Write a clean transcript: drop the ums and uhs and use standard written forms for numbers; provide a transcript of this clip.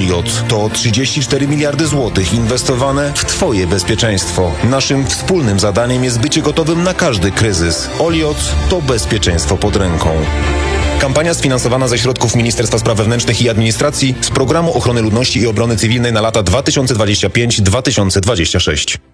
Oliot to 34 miliardy złotych inwestowane w Twoje bezpieczeństwo. Naszym wspólnym zadaniem jest bycie gotowym na każdy kryzys. Oliot to bezpieczeństwo pod ręką. Kampania sfinansowana ze środków Ministerstwa Spraw Wewnętrznych i Administracji z Programu Ochrony Ludności i Obrony Cywilnej na lata 2025-2026.